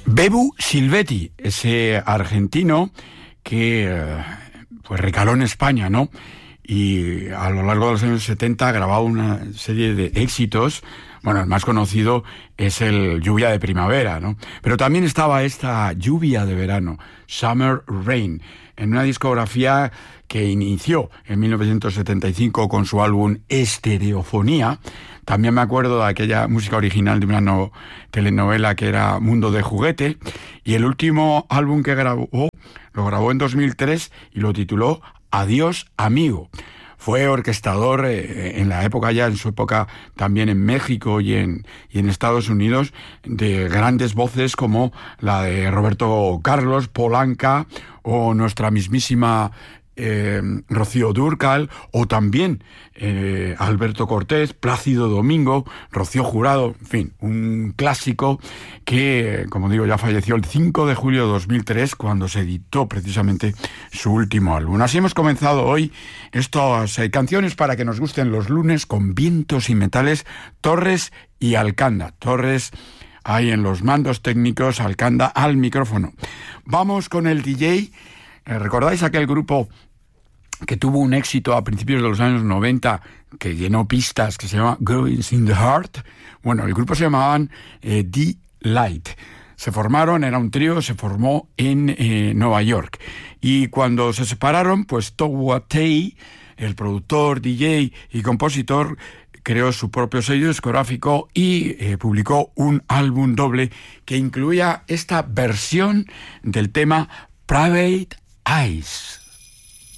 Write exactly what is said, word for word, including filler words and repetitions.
Bebu Silvetti, ese argentino que eh, pues recaló en España, ¿no? Y a lo largo de los años setenta ha grabado una serie de éxitos. Bueno, el más conocido es el Lluvia de Primavera, ¿no? Pero también estaba esta Lluvia de Verano, Summer Rain, en una discografía que inició en mil novecientos setenta y cinco con su álbum Estereofonía. También me acuerdo de aquella música original de una no, telenovela que era Mundo de Juguete. Y el último álbum que grabó, lo grabó en dos mil tres y lo tituló Adiós, amigo. Fue orquestador eh, en la época, ya en su época también en México y en, y en Estados Unidos, de grandes voces como la de Roberto Carlos, Polanca o nuestra mismísima eh, Rocío Dúrcal, o también eh, Alberto Cortés, Plácido Domingo, Rocío Jurado, en fin, un clásico que, como digo, ya falleció el cinco de julio de dos mil tres cuando se editó precisamente su último álbum. Así hemos comenzado hoy estas eh, canciones para que nos gusten los lunes con Vientos y Metales, Torres y Alcanda. Torres ahí en los mandos técnicos, Alcanda al micrófono. Vamos con el D J. Eh, ¿Recordáis aquel grupo que tuvo un éxito a principios de los años noventa, que llenó pistas, que se llama Girls in the Heart? Bueno, el grupo se llamaban eh, D-Light. Se formaron, era un trío, se formó en eh, Nueva York. Y cuando se separaron, pues Towa Tei, el productor, D J y compositor, creó su propio sello discográfico y eh, publicó un álbum doble que incluía esta versión del tema Private Eyes.